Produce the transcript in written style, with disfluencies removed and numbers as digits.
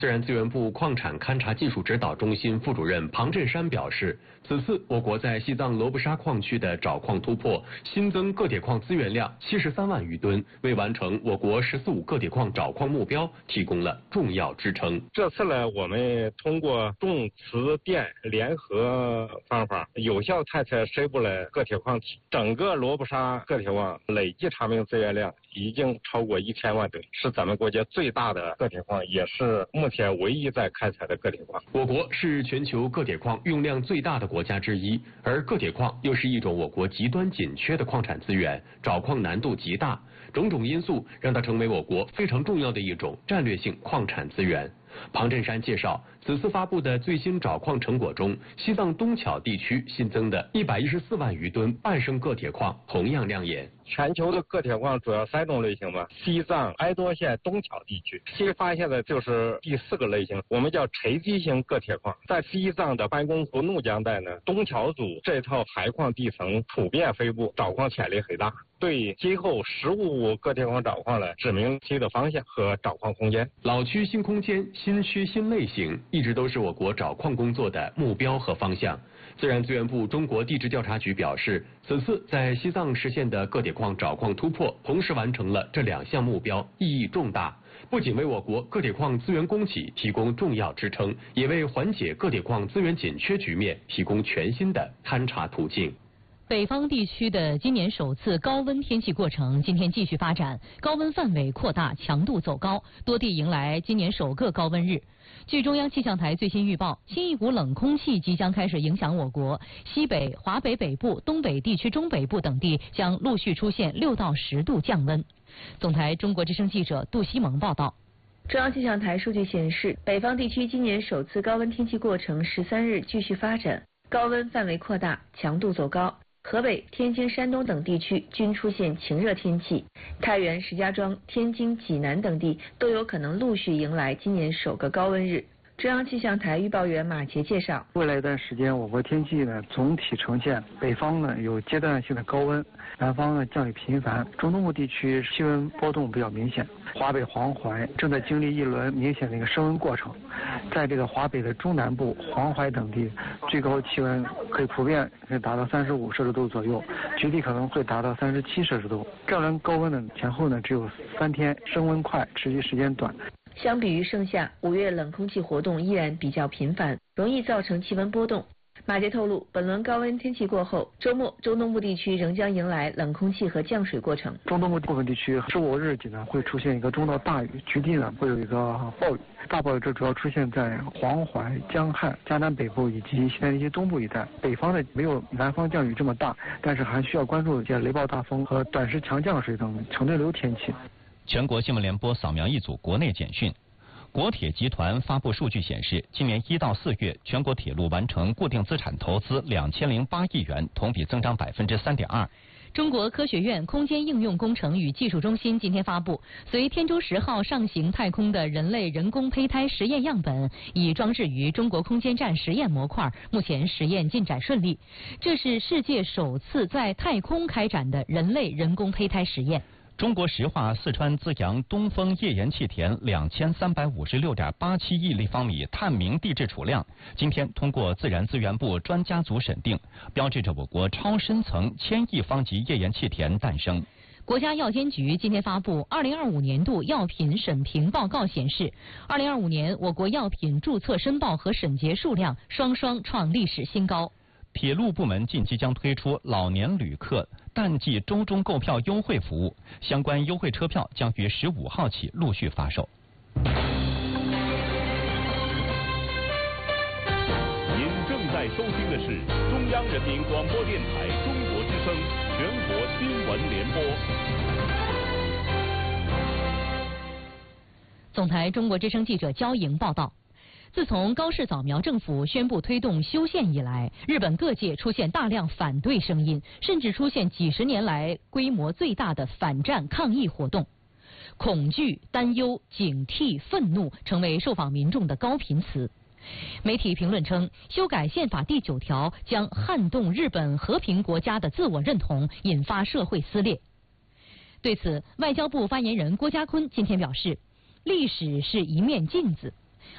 自然资源部矿产勘察技术指导中心副主任庞振山表示，此次我国在西藏罗布沙矿区的找矿突破，新增铬铁矿资源量73万余吨，为完成我国“14·5”铬铁矿找矿目标提供了重要支撑。 这次呢，我们通过重磁电联合方法，有效探测深部的铬铁矿体。整个罗布沙铬铁矿累计查明资源量已经超过1000万吨，是咱们国家最大的铬铁矿，也是目前唯一在开采的铬铁矿。 我国是全球铬铁矿用量最大的国家之一，而铬铁矿又是一种我国极端紧缺的矿产资源，找矿难度极大，种种因素让它成为我国非常重要的一种战略性矿产资源。庞振山介绍，此次发布的最新找矿成果中，西藏东巧地区新增的114万余吨半生铬铁矿同样亮眼。 全球的铬铁矿主要3种类型吧，西藏哀多县东巧地区新发现的就是第4个类型，我们叫沉积型铬铁矿。在西藏的班公湖怒江带呢，东巧组这套海矿地层普遍分布，找矿潜力很大，对今后“15·5”铬铁矿找矿呢指明新的方向和找矿空间。 老区新空间、新区新类型，一直都是我国找矿工作的目标和方向。自然资源部中国地质调查局表示，此次在西藏实现的铬铁矿找矿突破，同时完成了这2项目标，意义重大。不仅为我国铬铁矿资源供给提供重要支撑，也为缓解铬铁矿资源紧缺局面提供全新的勘察途径。 北方地区的今年首次高温天气过程今天继续发展，高温范围扩大，强度走高，多地迎来今年首个高温日。据中央气象台最新预报，新一股冷空气即将开始影响我国，西北、华北北部、东北地区中北部等地将陆续出现6到10度降温。总台中国之声记者杜西蒙报道。 中央气象台数据显示，北方地区今年首次高温天气过程13日继续发展，高温范围扩大，强度走高。河北、天津、山东等地区均出现晴热天气，太原、石家庄、天津、济南等地都有可能陆续迎来今年首个高温日。中央气象台预报员马杰介绍， 未来一段时间，我国天气呢总体呈现北方呢有阶段性的高温，南方呢降雨频繁，中东部地区气温波动比较明显。华北、黄淮正在经历一轮明显的一个升温过程，在这个华北的中南部、黄淮等地，最高气温可以普遍可以达到35摄氏度左右，局地可能会达到37摄氏度。这轮高温呢前后呢只有3天，升温快，持续时间短。 相比于盛夏，5月冷空气活动依然比较频繁，容易造成气温波动。马杰透露，本轮高温天气过后，周末中东部地区仍将迎来冷空气和降水过程。 中东部部分地区15日起呢会出现一个中到大雨，局地呢会有一个暴雨。大暴雨这主要出现在黄淮、江汉、江南北部以及西南地区东部一带。北方呢没有南方降雨这么大，但是还需要关注一些雷暴大风和短时强降水等强对流天气。 全国新闻联播扫描一组国内简讯。国铁集团发布数据显示，今年1到4月，全国铁路完成固定资产投资2008亿元，同比增长3.2%。 中国科学院空间应用工程与技术中心今天发布，随天舟10号上行太空的人类人工胚胎实验样本已装置于中国空间站实验模块，目前实验进展顺利。这是世界首次在太空开展的人类人工胚胎实验。 中国石化四川资阳东风页岩气田2356.87亿立方米探明地质储量，今天通过自然资源部专家组审定，标志着我国超深层1000亿方级页岩气田诞生。 国家药监局今天发布2025年度药品审评报告显示，2025年我国药品注册申报和审结数量双双创历史新高。 铁路部门近期将推出老年旅客淡季周中购票优惠服务，相关优惠车票将于15号起陆续发售。 您正在收听的是中央人民广播电台中国之声全国新闻联播。 总台中国之声记者焦莹报道。自从高市早苗政府宣布推动修宪以来，日本各界出现大量反对声音，甚至出现几十年来规模最大的反战抗议活动。恐惧、担忧、警惕、愤怒成为受访民众的高频词。媒体评论称，修改宪法第9条将撼动日本和平国家的自我认同，引发社会撕裂。对此，外交部发言人郭家坤今天表示，历史是一面镜子，